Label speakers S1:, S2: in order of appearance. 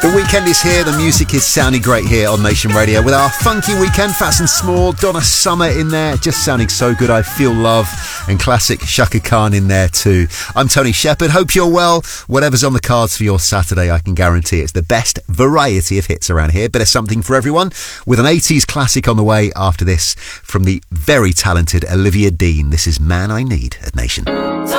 S1: The weekend is here, the music is sounding great here on Nation Radio with our funky weekend, Fats and Small, Donna Summer in there, just sounding so good. I Feel Love and classic Shaka Khan in there too. I'm Tony Shepherd, hope you're well. Whatever's on the cards for your Saturday, I can guarantee it's the best variety of hits around here. Bit of something for everyone with an 80s classic on the way after this from the very talented Olivia Dean. This is Man I Need at Nation.